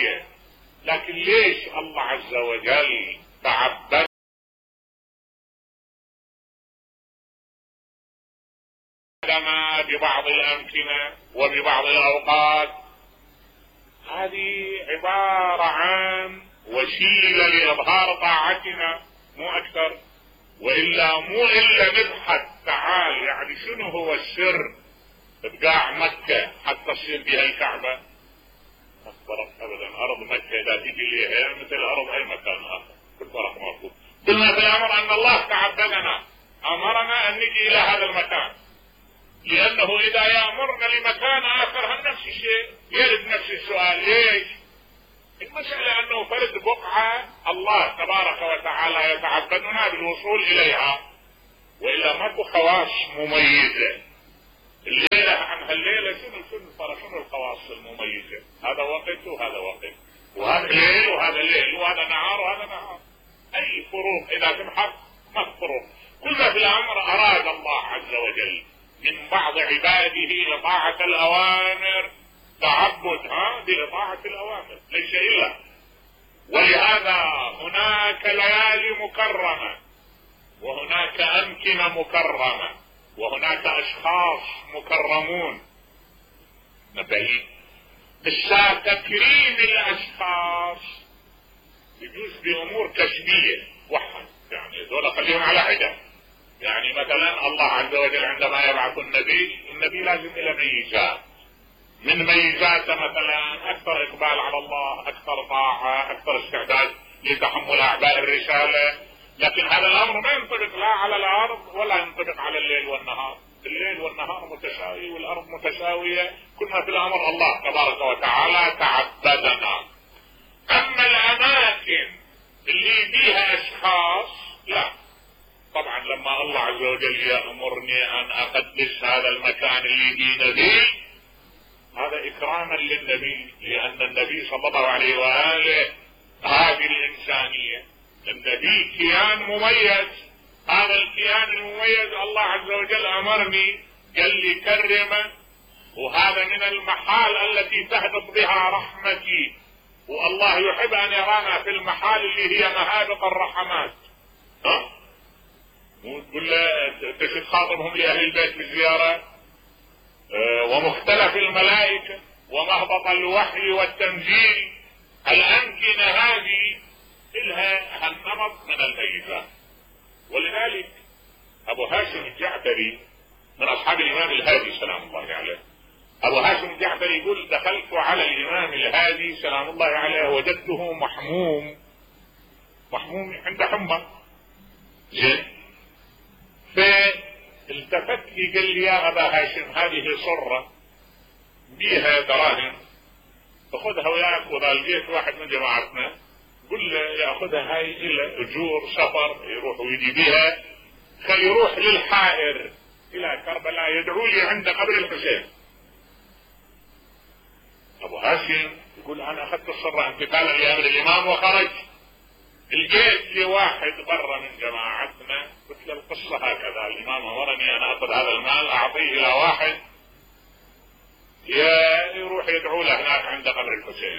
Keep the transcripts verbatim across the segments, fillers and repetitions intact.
غاية. لكن ليش الله عز وجل تعبدنا ببعض الأمكنة وببعض الأوقات؟ هذه عبارة عن وسيلة لإظهار طاعتنا مو أكثر، وإلا مو إلا نبحث تعال يعني شنو هو السر بقاع مكة حتى تصير بها الكعبة. أخبرت أبدا أرض مكة إذا تجي ليها مثل أرض أي مكان آخر بالفرق موجود. قلنا في الأمر أن الله تعبدنا، أمرنا أن نجي إلى هذا المكان، لأنه إذا يأمرنا لمكان آخر هم نفس الشيء يرد نفس السؤال ليش؟ المسألة أنه فرد بقعة الله تبارك وتعالى يتعبدنا بالوصول إليها، وإلا ماكو خواص مميزة. الليلة عن هالليلة شنو شنو ترى شنو الخواص المميزة؟ هذا وقت وهذا وقت، وهذا ليل وهذا ليل، وهذا نهار وهذا نهار. أي فروق إذا تبحث ما فروق. كل في الأمر أراد الله عز وجل من بعض عباده لطاعة الأوامر تعبد ها بإطاعة الأوامر ليس إلا. ولهذا هناك ليالي مكرمة، وهناك أمكنة مكرمة، وهناك أشخاص مكرمون. نبهي الساعة تكريم الأشخاص يجوز بأمور كسبية وحد، يعني دول خليهم على حدة. يعني مثلا الله عز وجل عندما يبعث النبي، النبي لازم إلى ميزات، من ميزاته مثلا أكثر إقبال على الله، أكثر طاعة، أكثر استعداد لتحمل أعباء الرسالة. لكن هذا الأمر ما ينطبق لا على الأرض ولا ينطبق على الليل والنهار. الليل والنهار متساوي والأرض متساوية. كنا في الأمر الله تبارك وتعالى تعبدنا. أما الأماكن اللي فيها أشخاص لا، طبعا لما الله عز وجل يأمرني أن أقدس هذا المكان اللي فيه نبي، هذا إكراما للنبي، لأن النبي صلى الله عليه وآله هذه الإنسانية. النبي كيان مميز، هذا الكيان المميز الله عز وجل أمرني قال لي كرمه، وهذا من المحال التي تهبط بها رحمتي، والله يحب أن يرانا في المحال اللي هي مهابط الرحمات. ها؟ مو تقول له تشد خاطبهم لأهل البيت بالزيارة، أه ومختلف الملائكة ومهبط الوحي والتنزيل. الأمكنة هذه إلها النمط من الميزات. ولذلك أبو هاشم الجعفري من أصحاب الإمام الهادي سلام الله عليه، أبو هاشم الجعفري يقول دخلت على الإمام الهادي سلام الله عليه وجدته محموم، محموم عند حمى زين. فالتفت لي قال لي يا أبا هاشم هذه صرة بيها دراهم، فخذها وياك، وإذا لقيت واحد من جماعتنا قل له ياخذها هاي الى اجور سفر يروح ويجي بها، خلي يروح للحائر الى كربلاء يدعو لي عند قبر الحسين. ابو هاشم يقول انا اخذت الصرة امتثالا لامر الامام وخرج، لقيت لي واحد برا من جماعتنا، قلت له القصة هكذا، الامام امرني انا اخذ هذا المال اعطيه الى واحد يروح يدعو له هناك عند قبر الحسين.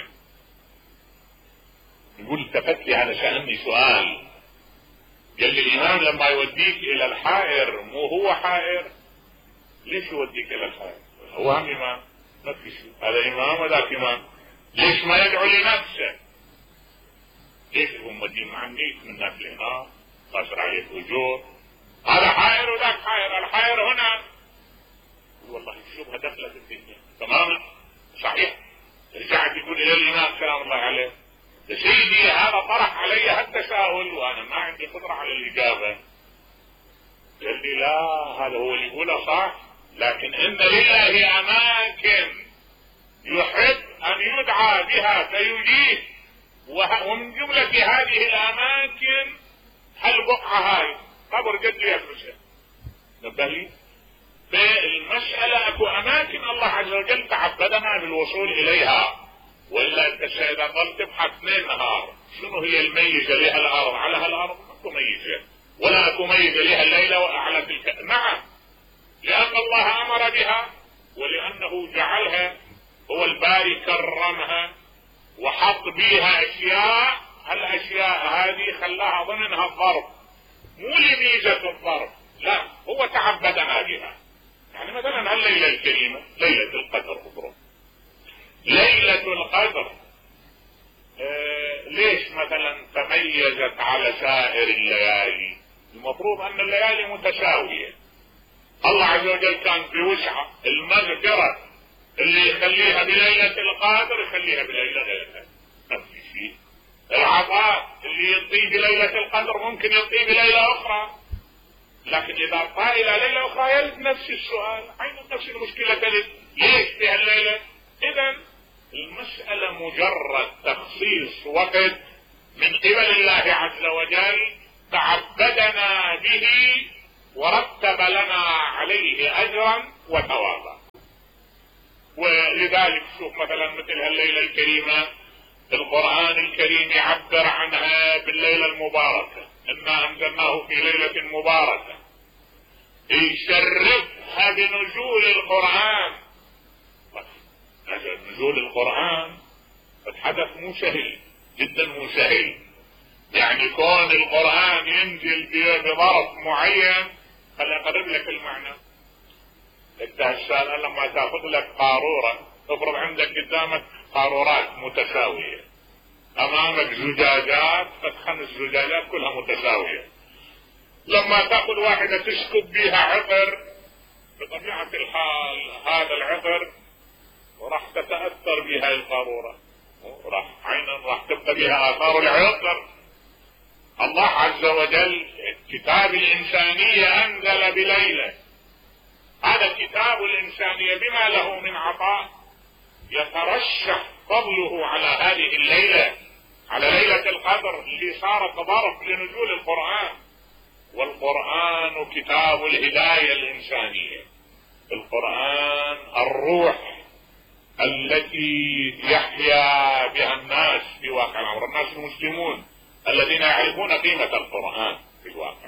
يقول التفت لي هذا سألني سؤال، قال لي الإمام لما يوديك إلى الحائر مو هو حائر؟ ليش يوديك إلى الحائر؟ هو هم إمام، ما في شيء، هذا إمام وذاك إمام، ليش ما يدعو لنفسه؟ ليش هم مدين عنيك من ناس هنا قاصر عليك أجور، هذا حائر وذاك حائر، الحائر هنا. والله شوفها دخلت الدنيا تماما صحيح. رجعت يقول إلى الإمام سلام الله عليه سيدي هذا طرح علي هالتساؤل وانا ما عندي قدرة على الاجابة. قال لي لا هذا هو اللي يقوله صح، لكن ان لله اماكن يحب ان يدعى بها فيجيب، ومن جملة هذه الاماكن هالبقعة هاي قبر جدي يا حسين. نبه لي فالمسألة اكو اماكن الله عز وجل تعبدنا بالوصول اليها، ولا انت اذا ظل تبحث ليل نهار شنو هي الميزه لها الارض على هالارض؟ اكو ميزه، ولا اكو ميزه لها الليله واعلى تلك. نعم، لان الله امر بها ولانه جعلها هو الباري كرمها وحط بيها اشياء، هالاشياء هذه خلاها ضمنها الظرف، مو لميزة الظرف، لا هو تعبدنا بها. يعني مثلا هالليلة الكريمة ليلة القدر، افرض ليلة القدر آه ليش مثلا تميزت على سائر الليالي؟ المفروض ان الليالي متساوية. الله عز وجل كان في وسعه المغفرة اللي يخليها بليلة القدر يخليها بليلة غيرها، نفس الشيء. العطاء اللي يعطيه بليلة القدر ممكن يعطيه بليلة اخرى، لكن اذا اعطاه الى ليلة اخرى يلد نفس السؤال، عين نفس المشكلة تلد، ليش في هالليلة؟ اذا المسألة مجرد تخصيص وقت من قبل الله عز وجل تعبدنا به ورتب لنا عليه اجرا وثوابا. ولذلك شوف مثلا مثل هالليلة الكريمة القرآن الكريم يعبر عنها بالليلة المباركة، إنا أنزلناه في ليلة مباركة، يشرفها بنزول القرآن. نزول القرآن حدث مو سهل، جدا مو سهل. يعني كون القرآن ينزل بظرف معين، خلي أقرب لك المعنى. انت هالسنة لما تاخذ لك قارورة، افرض عندك قدامك قارورات متساوية، امامك زجاجات، قد خمس زجاجات كلها متساوية، لما تاخذ واحدة تسكب بها عطر، بطبيعة الحال هذا العطر وراح تتأثر بهاي القارورة، وراح عينا راح تبقى بها آثار العطر. الله عز وجل كتاب الإنسانية أنزل بليلة، هذا كتاب الإنسانية بما له من عطاء يترشح فضله على هذه الليلة، على ليلة القدر اللي صارت ظرف لنزول القرآن. والقرآن كتاب الهداية الإنسانية، القرآن الروح التي يحيا بها الناس في واقع الأمر، الناس المسلمون الذين يعرفون قيمة القرآن في الواقع.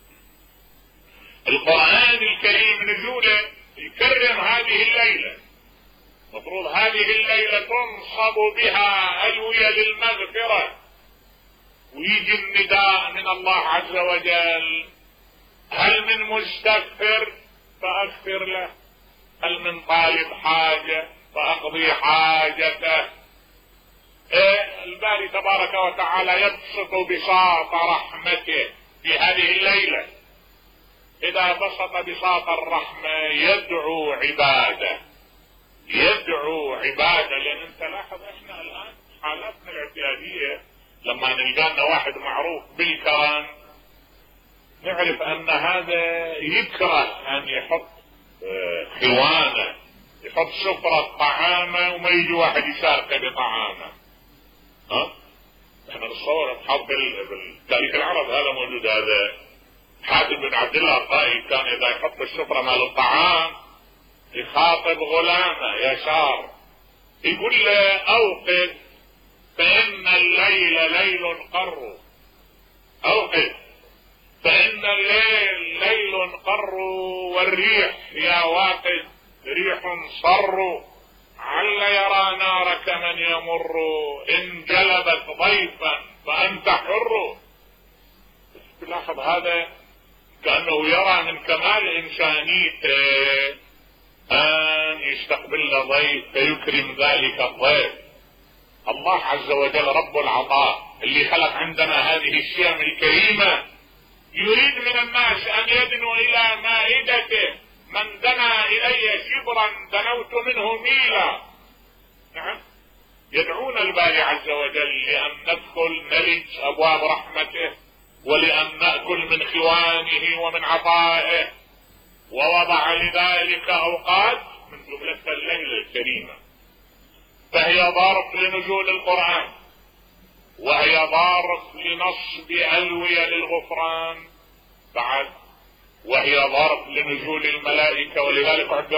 القرآن الكريم نزوله يكرم هذه الليلة، مفروض هذه الليلة تنصب بها ألوية للمغفرة، ويجي النداء من الله عز وجل: هل من مستغفر فأغفر له، هل من طالب حاجة فأقضي حاجته. إيه الباري تبارك وتعالى يبسط بساط رحمته في هذه الليلة، إذا بسط بساط الرحمة يدعو عباده، يدعو عباده. لأن انت لاحظ احنا الآن حالاتنا الاعتيادية لما نلقانا واحد معروف بالكرم نعرف أن هذا يكره أن يحط خوانه، يحط سفرة طعامه وما يجي واحد يشاركه بطعامه. ها؟ احنا نتصور حط بالتاريخ العرب هذا موجود. هذا حاتم بن عبد الله الطائي كان اذا يحط السفرة مال الطعام يخاطب غلامه يسار يقول له: اوقف فان الليل ليل قر، اوقف فان الليل ليل قر، والريح يا واقد ريح صر، عل يرى نارك من يمر، ان جلبت ضيفا فانت حر. تلاحظ هذا كأنه يرى من كمال إنسانيته أن يستقبل ضيف فيكرم ذلك الضيف. الله عز وجل رب العطاء اللي خلق عندنا هذه الشيم الكريمة يريد من الناس أن يدنوا إلى مائدته: من دنا إلي شبرا دنوت منه ميلا. نعم، يدعون الباري عز وجل لأن ندخل نلج أبواب رحمته، ولأن نأكل من خوانه ومن عطائه، ووضع لذلك أوقات من جملة الليلة الكريمة، فهي ظرف لنزول القرآن، وهي ظرف لنصب ألوية للغفران بعد، وهي ظرف لنزول الملائكة. ولذلك